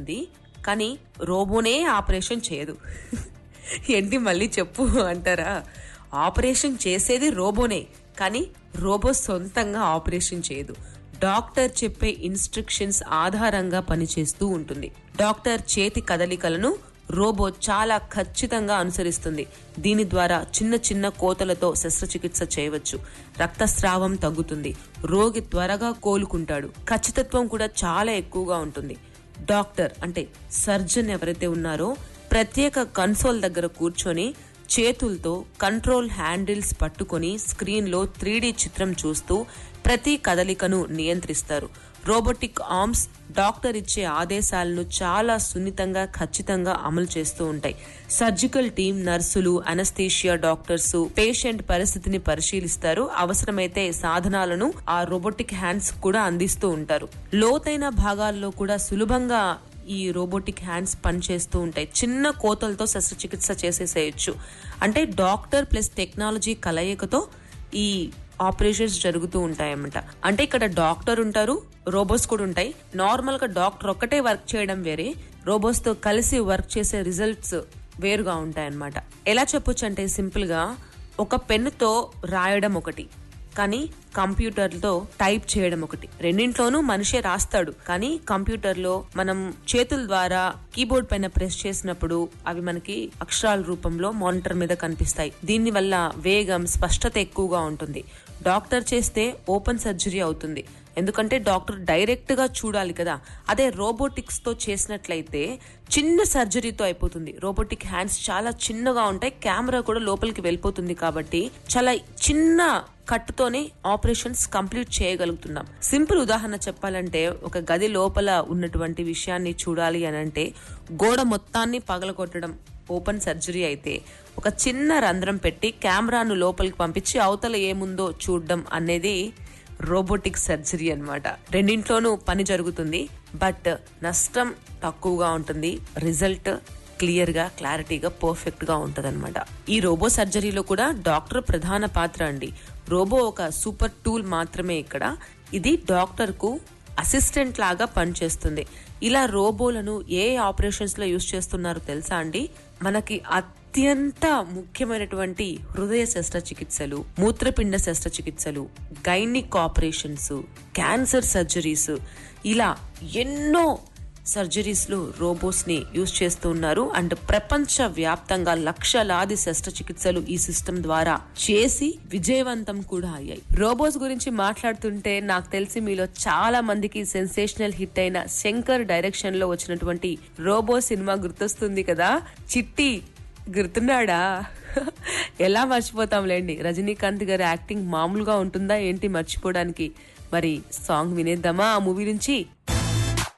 చేస్తుంది, కానీ రోబోనే ఆపరేషన్ చేయదు. ఏంటి మళ్ళీ చెప్పు అంటారా? ఆపరేషన్ చేసేది రోబోనే, కానీ రోబో సొంతంగా ఆపరేషన్ చేయదు. డాక్టర్ చెప్పే ఇన్స్ట్రక్షన్స్ ఆధారంగా పనిచేస్తూ ఉంటుంది. డాక్టర్ చేతి కదలికలను రోబో చాలా ఖచ్చితంగా అనుసరిస్తుంది. దీని ద్వారా చిన్న చిన్న కోతలతో శస్త్రచికిత్స చేయవచ్చు. రక్తస్రావం తగ్గుతుంది, రోగి త్వరగా కోలుకుంటాడు. ఖచ్చితత్వం కూడా చాలా ఎక్కువగా ఉంటుంది. డాక్టర్ అంటే సర్జన్ ఎవరైతే ఉన్నారో ప్రత్యేక కన్సోల్ దగ్గర కూర్చొని చేతులతో కంట్రోల్ హ్యాండిల్స్ పట్టుకొని స్క్రీన్ లో 3D చిత్రం చూస్తూ ప్రతి కదలికను నియంత్రిస్తారు. రోబోటిక్ ఆర్మ్స్ డాక్టర్ ఇచ్చే ఆదేశాలను చాలా సున్నితంగా ఖచ్చితంగా అమలు చేస్తూ ఉంటాయి. సర్జికల్ టీం, నర్సులు, అనస్థీషియా డాక్టర్స్ పేషెంట్ పరిస్థితిని పరిశీలిస్తారు. అవసరమైతే సాధనాలను ఆ రోబోటిక్ హ్యాండ్స్ కూడా అందిస్తూ ఉంటారు. లోతైన భాగాల్లో కూడా సులభంగా ఈ రోబోటిక్ హ్యాండ్స్ పనిచేస్తూ ఉంటాయి. చిన్న కోతలతో శస్త్రచికిత్స చేసేసేయచ్చు. అంటే డాక్టర్ ప్లస్ టెక్నాలజీ కలయికతో ఈ ఆపరేషన్స్ జరుగుతూ ఉంటాయన్నమాట. అంటే ఇక్కడ డాక్టర్ ఉంటారు, రోబోస్ కూడా ఉంటాయి. నార్మల్ గా డాక్టర్ ఒక్కటే వర్క్ చేయడం వేరే, రోబోస్ తో కలిసి వర్క్ చేసే రిజల్ట్స్ వేరుగా ఉంటాయన్నమాట. ఎలా చెప్పొచ్చు అంటే సింపుల్ గా ఒక పెన్నుతో రాయడం ఒకటి, కానీ కంప్యూటర్ తో టైప్ చేయడం ఒకటి. రెండింట్లోనూ మనిషే రాస్తాడు, కానీ కంప్యూటర్ లో మనం చేతుల ద్వారా కీబోర్డ్ పైన ప్రెస్ చేసినప్పుడు అవి మనకి అక్షరాల రూపంలో మానిటర్ మీద కనిపిస్తాయి. దీని వల్ల వేగం, స్పష్టత ఎక్కువగా ఉంటుంది. డాక్టర్ చేస్తే ఓపెన్ సర్జరీ అవుతుంది, ఎందుకంటే డాక్టర్ డైరెక్ట్ గా చూడాలి కదా. అదే రోబోటిక్స్ తో చేసినట్లయితే చిన్న సర్జరీతో అయిపోతుంది. రోబోటిక్ హ్యాండ్స్ చాలా చిన్నగా ఉంటాయి, కెమెరా కూడా లోపలికి వెళ్ళిపోతుంది. కాబట్టి చాలా చిన్న కట్టుతోనే ఆపరేషన్స్ కంప్లీట్ చేయగలుగుతున్నాం. సింపుల్ ఉదాహరణ చెప్పాలంటే, ఒక గది లోపల ఉన్నటువంటి విషయాన్ని చూడాలి అని అంటే గోడ మొత్తాన్ని పగలగొట్టడం ఓపెన్ సర్జరీ అయితే, ఒక చిన్న రంధ్రం పెట్టి కెమెరాను లోపలికి పంపించి అవతల ఏముందో చూడడం అనేది రోబోటిక్ సర్జరీ అన్నమాట. రెండింట్లోనూ పని జరుగుతుంది, బట్ నష్టం తక్కువగా ఉంటుంది. రిజల్ట్ క్లియర్ గా, క్లారిటీగా, పర్ఫెక్ట్ గా ఉంటదన్నమాట. ఈ రోబో సర్జరీలో కూడా డాక్టర్ ప్రధాన పాత్ర అండి. రోబో ఒక సూపర్ టూల్ మాత్రమే ఇక్కడ. ఇది డాక్టర్ కు అసిస్టెంట్ లాగా పనిచేస్తుంది. ఇలా రోబోలను ఏ ఆపరేషన్స్ లో యూజ్ చేస్తున్నారో తెలుసా అండి? మనకి అత్యంత ముఖ్యమైనటువంటి హృదయ శస్త్రచికిత్సలు, మూత్రపిండ శస్త్రచికిత్సలు, గైనిక్ ఆపరేషన్స్, క్యాన్సర్ సర్జరీస్, ఇలా ఎన్నో సర్జరీస్ లో రోబోస్ ని యూజ్ చేస్తూ ఉన్నారు. అండ్ ప్రపంచ వ్యాప్తంగా లక్షలాది శస్త్రచికిత్సలు ఈ సిస్టమ్ ద్వారా చేసి విజయవంతం కూడా అయ్యాయి. రోబోస్ గురించి మాట్లాడుతుంటే నాకు తెలిసి మీలో చాలా మందికి సెన్సేషనల్ హిట్ అయిన శంకర్ డైరెక్షన్ లో వచ్చినటువంటి రోబో సినిమా గుర్తొస్తుంది కదా. చిట్టి గుర్తున్నాడా? ఎలా మర్చిపోతాంలేండి. రజనీకాంత్ గారి యాక్టింగ్ మామూలుగా ఉంటుందా ఏంటి మర్చిపోవడానికి? మరి సాంగ్ వినేద్దామా ఆ మూవీ నుంచి?